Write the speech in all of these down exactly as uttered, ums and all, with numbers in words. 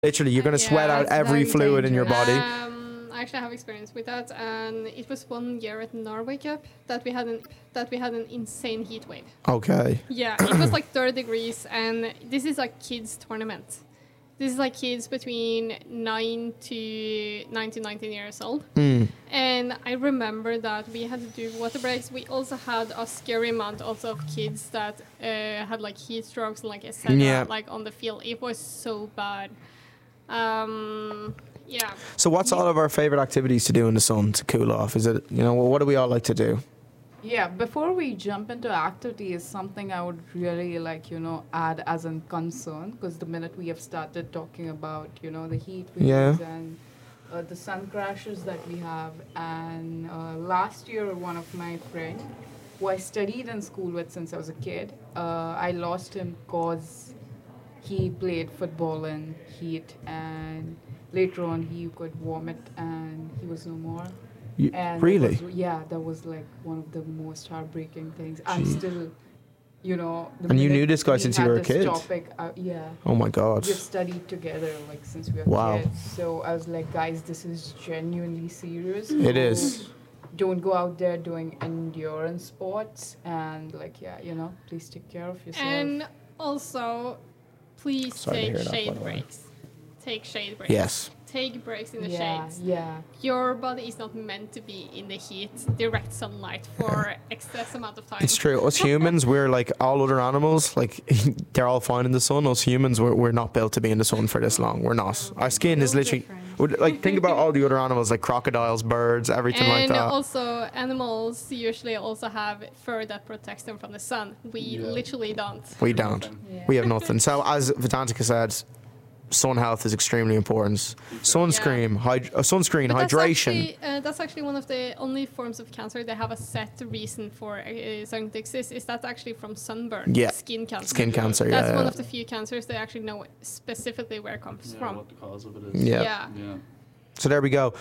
Literally, you're going to Yeah, sweat out it's every very fluid in your body. Um, I actually have experience with that, and it was one year at Norway Cup that we had an that we had an insane heat wave. Okay. Yeah, it was like thirty degrees, and this is like kids tournament. This is like kids between nine to nine to nineteen years old. Mm. And I remember that we had to do water breaks. We also had a scary amount also of kids that uh, had like heat strokes and like et cetera. Yeah. Like on the field. It was so bad. Um, yeah. So what's all of our favorite activities to do in the sun to cool off? Is it, you know, what do we all like to do? Yeah, before we jump into activities, something I would really like, you know, add as a concern, because the minute we have started talking about, you know, the heat waves Yeah. and uh, the sun crashes that we have, and uh, last year one of my friend, who I studied in school with since I was a kid, uh, I lost him because he played football in heat, and later on he could vomit and he was no more. You, And really? it was, yeah, that was like one of the most heartbreaking things. I'm Gee. still, you know. The And you minute knew this guy we since you had were a this kid? Topic, uh, yeah. Oh my God. We've studied together like since we were Wow. kids. So I was like, guys, this is genuinely serious. It is. Don't go out there doing endurance sports, and like, yeah, you know, please take care of yourself. And also, please Sorry to take hear that, by shade the way. breaks. Take shade breaks. Yes. Take breaks in the yeah, shades. yeah. Your body is not meant to be in the heat, direct sunlight for excess amount of time. It's true. Us humans, we're like all other animals. Like they're all fine in the sun. Us humans, we're, we're not built to be in the sun for this long. We're not. Our skin is literally would- like think about all the other animals, like crocodiles, birds, everything like And that. also, animals usually also have fur that protects them from the sun. We Yeah. literally don't. We don't. Yeah. We have nothing. So as Vedantika said, sun health is extremely important. Sunscreen, hyd- uh, sunscreen, But that's hydration. actually, uh, that's actually one of the only forms of cancer they have a set reason for uh, starting to exist. Is that actually from sunburn? Yeah. Skin cancer. Skin cancer. That's Yeah. one yeah. of the few cancers they actually know specifically where it comes Yeah, from. what the cause of it is. Yeah. Yeah. Yeah. So there we go.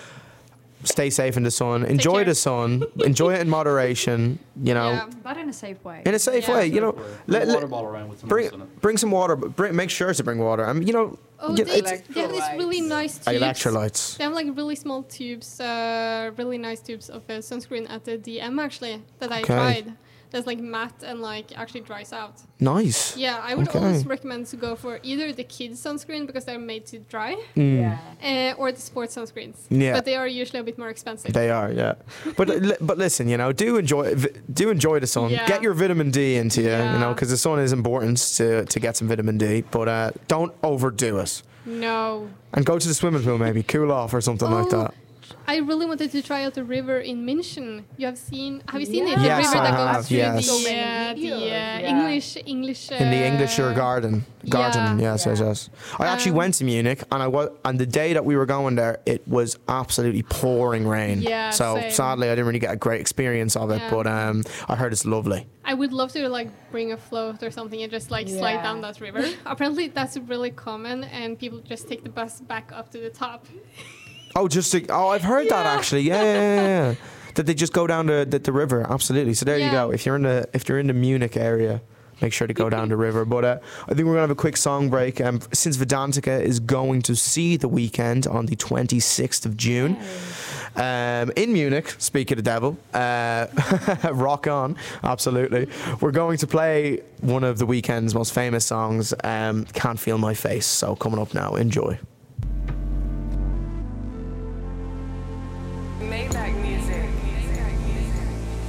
Stay safe in the sun. Enjoy care. the sun. Enjoy it in moderation. You know, Yeah. But in a safe way. in a safe Yeah. way. You know, Bring let, a water let, bottle around with some bring ice in it. bring some water. but Bring, make sure to bring water. I mean, you know, Oh, you- they, it's- they have these really nice tubes. electrolytes. They have like really small tubes, uh, really nice tubes of uh, sunscreen at the D M actually that I Okay. tried. That's like matte and like actually dries out. Nice. Yeah, I would Okay. always recommend to go for either the kids sunscreen because they're made to dry, Mm. Yeah. uh, or the sports sunscreens. Yeah. But they are usually a bit more expensive. They are, yeah. But li- but listen, you know, do enjoy vi- do enjoy the sun. Yeah. Get your vitamin D into you, you know, Yeah. because the sun is important to to get some vitamin D. But uh, don't overdo it. No. And go to the swimming pool, maybe cool off or something like Oh, that. I really wanted to try out the river in München. You have seen? Have you seen it? The Yes, river I that have, goes through yes. the, So many uh, the videos, uh, yeah. English English. Uh, In the English garden, garden, yeah. yes, yes, Yeah. yes. I actually Um, went to Munich, and I was, and the day that we were going there, it was absolutely pouring rain. Yeah, So same. sadly, I didn't really get a great experience of it, Yeah. but um, I heard it's lovely. I would love to like bring a float or something and just like slide Yeah. down that river. Apparently, that's really common, and people just take the bus back up to the top. Oh, just to, oh, I've heard that Yeah. actually. Yeah, yeah, yeah, yeah. That they just go down the, the, the river. Absolutely. So there you Yeah. go. If you're in the if you're in the Munich area, make sure to go down the river. But uh, I think we're gonna have a quick song break. Um, since Vedantika is going to see The Weeknd on the twenty-sixth of June. Um, in Munich, speak of the devil, uh, rock on, absolutely. We're going to play one of The Weeknd's most famous songs, um, Can't Feel My Face. So coming up now, enjoy. Maybach music.